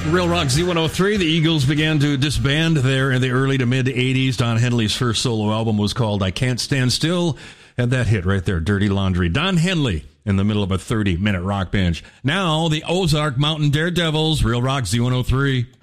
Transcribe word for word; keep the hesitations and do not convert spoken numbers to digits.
Real Rock Z one oh three, the Eagles began to disband there in the early to mid-eighties. Don Henley's first solo album was called I Can't Stand Still, and that hit right there, Dirty Laundry. Don Henley in the middle of a thirty-minute rock bench. Now, the Ozark Mountain Daredevils, Real Rock Z one oh three.